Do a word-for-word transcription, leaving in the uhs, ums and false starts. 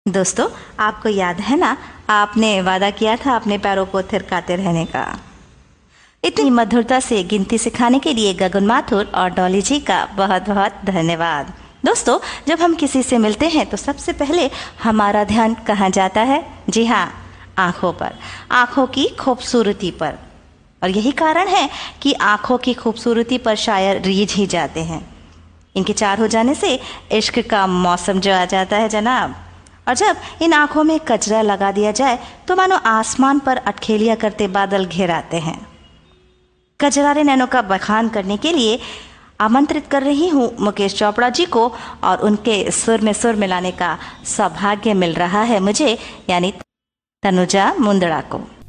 दोस्तों, आपको याद है ना, आपने वादा किया था अपने पैरों को थिरकाते रहने का। इतनी मधुरता से गिनती सिखाने के लिए गगन माथुर और डॉली जी का बहुत बहुत धन्यवाद। दोस्तों, जब हम किसी से मिलते हैं तो सबसे पहले हमारा ध्यान कहाँ जाता है? जी हाँ, आँखों पर, आँखों की खूबसूरती पर। और यही कारण है कि आँखों की खूबसूरती पर शायर रीझ ही जाते हैं। इनके चार हो जाने से इश्क का मौसम जो आ जाता है जनाब। और जब इन आँखों में कचरा लगा दिया जाए तो मानो आसमान पर अटखेलियाँ करते बादल घिर आते हैं। कजरारे नैनों का बखान करने के लिए आमंत्रित कर रही हूँ मुकेश चोपड़ा जी को, और उनके सुर में सुर मिलाने का सौभाग्य मिल रहा है मुझे, यानी तनुजा मुंदड़ा को।